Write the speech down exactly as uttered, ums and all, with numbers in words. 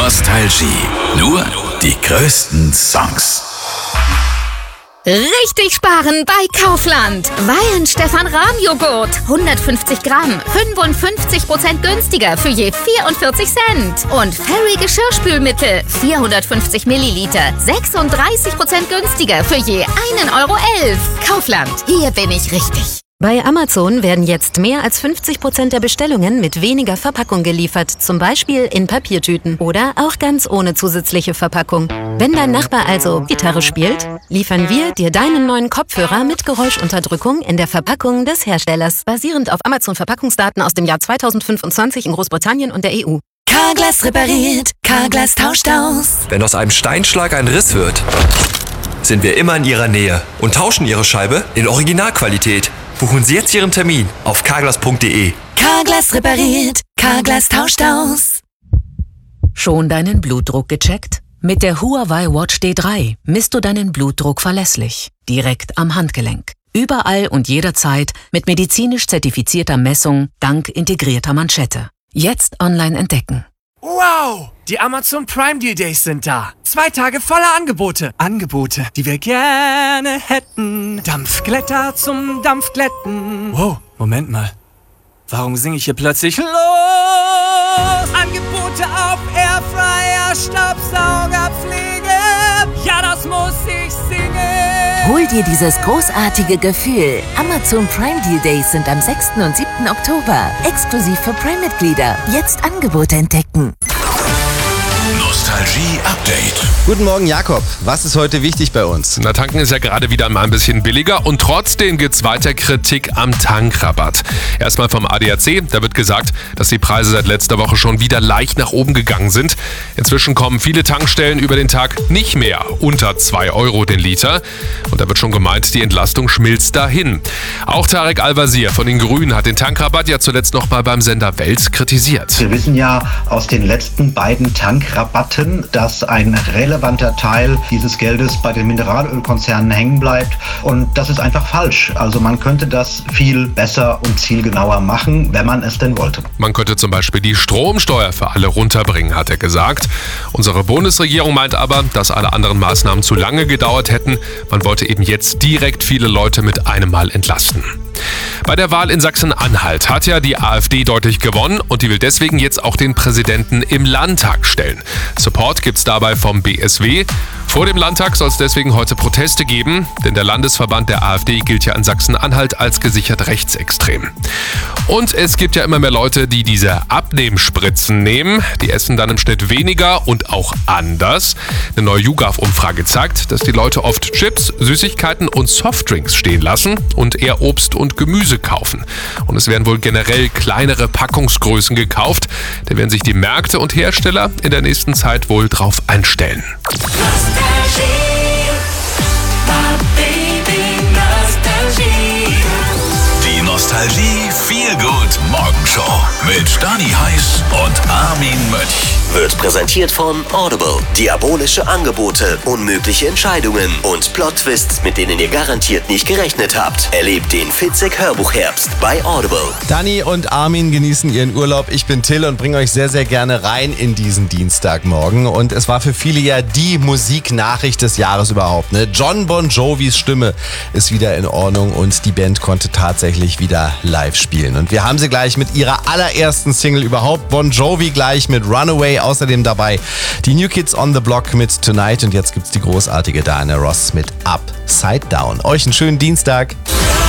Nostalgie. Nur die größten Songs. Richtig sparen bei Kaufland. Weihenstephan-Rahmjoghurt. hundertfünfzig Gramm. fünfundfünfzig Prozent günstiger für je vierundvierzig Cent. Und Fairy Geschirrspülmittel. vierhundertfünfzig Milliliter. sechsunddreißig Prozent günstiger für je einen Euro elf. Kaufland. Hier bin ich richtig. Bei Amazon werden jetzt mehr als fünfzig Prozent der Bestellungen mit weniger Verpackung geliefert, zum Beispiel in Papiertüten oder auch ganz ohne zusätzliche Verpackung. Wenn dein Nachbar also Gitarre spielt, liefern wir dir deinen neuen Kopfhörer mit Geräuschunterdrückung in der Verpackung des Herstellers, basierend auf Amazon-Verpackungsdaten aus dem Jahr zweitausendfünfundzwanzig in Großbritannien und der E U. Carglass repariert, Carglass tauscht aus. Wenn aus einem Steinschlag ein Riss wird, sind wir immer in Ihrer Nähe und tauschen Ihre Scheibe in Originalqualität. Buchen Sie jetzt Ihren Termin auf carglass punkt de. Carglass repariert, Carglass tauscht aus. Schon deinen Blutdruck gecheckt? Mit der Huawei Watch D drei misst du deinen Blutdruck verlässlich, direkt am Handgelenk. Überall und jederzeit mit medizinisch zertifizierter Messung dank integrierter Manschette. Jetzt online entdecken. Wow! Die Amazon Prime Deal Days sind da. Zwei Tage voller Angebote. Angebote, die wir gerne hätten. Dampfglätter zum Dampfglätten. Wow, Moment mal. Warum singe ich hier plötzlich los? Angebote auf Airfryer, Staubsaugerpflege. Ja, das muss ich singen. Hol dir dieses großartige Gefühl. Amazon Prime Deal Days sind am sechsten und siebten Oktober. Exklusiv für Prime-Mitglieder. Jetzt Angebote entdecken. Nostalgie Update. Guten Morgen, Jakob. Was ist heute wichtig bei uns? Na, tanken ist ja gerade wieder mal ein bisschen billiger und trotzdem gibt's weiter Kritik am Tankrabatt. Erstmal vom A D A C, da wird gesagt, dass die Preise seit letzter Woche schon wieder leicht nach oben gegangen sind. Inzwischen kommen viele Tankstellen über den Tag nicht mehr unter zwei Euro den Liter. Und da wird schon gemeint, die Entlastung schmilzt dahin. Auch Tarek Al-Wazir von den Grünen hat den Tankrabatt ja zuletzt noch mal beim Sender Welt kritisiert. Wir wissen ja aus den letzten beiden Tankrabatten, dass ein relevanter Teil dieses Geldes bei den Mineralölkonzernen hängen bleibt. Und das ist einfach falsch. Also man könnte das viel besser und zielgenauer machen, wenn man es denn wollte. Man könnte zum Beispiel die Stromsteuer für alle runterbringen, hat er gesagt. Unsere Bundesregierung meint aber, dass alle anderen Maßnahmen zu lange gedauert hätten. Man wollte eben jetzt direkt viele Leute mit einem Mal entlasten. Bei der Wahl in Sachsen-Anhalt hat ja die AfD deutlich gewonnen und die will deswegen jetzt auch den Präsidenten im Landtag stellen. Support gibt's dabei vom B S W. Vor dem Landtag soll es deswegen heute Proteste geben, denn der Landesverband der AfD gilt ja in Sachsen-Anhalt als gesichert rechtsextrem. Und es gibt ja immer mehr Leute, die diese Abnehmspritzen nehmen. Die essen dann im Schnitt weniger und auch anders. Eine neue YouGov-Umfrage zeigt, dass die Leute oft Chips, Süßigkeiten und Softdrinks stehen lassen und eher Obst und Gemüse kaufen. Und es werden wohl generell kleinere Packungsgrößen gekauft. Da werden sich die Märkte und Hersteller in der nächsten Zeit wohl drauf einstellen. Die Nostalgie Feel Good Morgenshow mit Stani Heiß und Armin Mönch. Wird präsentiert von Audible. Diabolische Angebote, unmögliche Entscheidungen und Plot-Twists, mit denen ihr garantiert nicht gerechnet habt. Erlebt den Fitzek-Hörbuchherbst bei Audible. Dani und Armin genießen ihren Urlaub. Ich bin Till und bringe euch sehr, sehr gerne rein in diesen Dienstagmorgen. Und es war für viele ja die Musiknachricht des Jahres überhaupt. Ne? Jon Bon Jovis Stimme ist wieder in Ordnung und die Band konnte tatsächlich wieder live spielen. Und wir haben sie gleich mit ihrer allerersten Single überhaupt. Bon Jovi gleich mit Runaway außerdem dabei. Die New Kids on the Block mit Tonight und jetzt gibt's die großartige Diana Ross mit Upside Down. Euch einen schönen Dienstag.